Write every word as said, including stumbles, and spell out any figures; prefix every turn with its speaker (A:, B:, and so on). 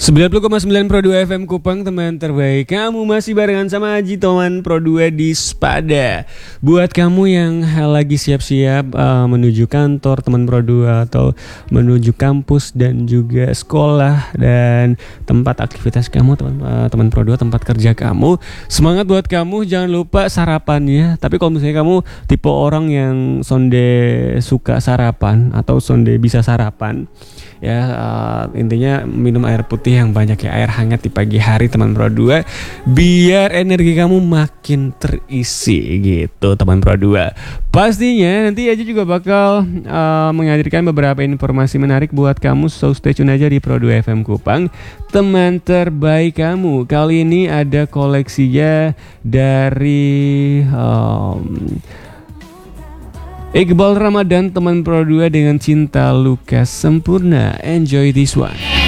A: sembilan puluh koma sembilan Pro dua F M Kupang, teman terbaik. Kamu masih barengan sama Aji Toman Pro dua di Spada. Buat kamu yang lagi siap-siap uh, menuju kantor teman Pro dua atau menuju kampus dan juga sekolah dan tempat aktivitas kamu teman uh, teman Pro dua, tempat kerja kamu. Semangat buat kamu, jangan lupa sarapannya. Tapi kalau misalnya kamu tipe orang yang sonde suka sarapan atau sonde bisa sarapan, ya uh, intinya minum air putih yang banyak, ya, air hangat di pagi hari teman Pro dua, biar energi kamu makin terisi gitu teman Pro dua. Pastinya nanti aja juga bakal uh, menghadirkan beberapa informasi menarik buat kamu, so stay tune aja di Pro dua F M Kupang, teman terbaik kamu. Kali ini ada koleksinya dari um, Iqbal Ramadan teman Pro dua dengan Cinta Lukas Sempurna. Enjoy this one.